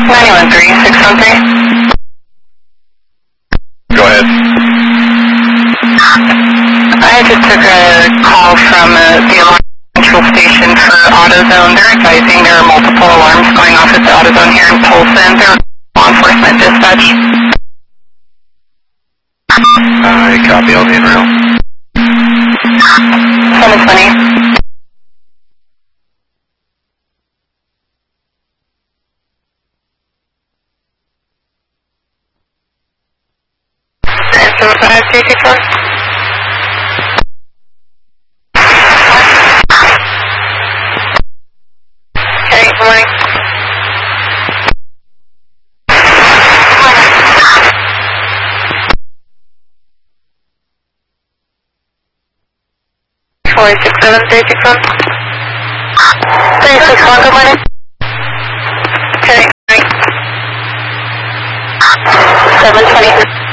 913-613. Go ahead. I just took a call from the alarm control station for AutoZone. They're advising there are multiple alarms going off at the AutoZone here in Polson. They're law enforcement dispatch. Copy, I'll be en route. 720. And 7534. Okay, good morning. Four 67361. 361, good morning. Okay, 720.